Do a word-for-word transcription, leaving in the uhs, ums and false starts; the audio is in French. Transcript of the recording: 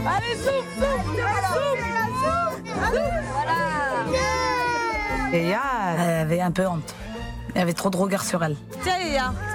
Allez, souffle, souffle, souffle, Et Yaya, elle avait un peu honte. Il y avait trop de regards sur elle. Tiens, Yaya,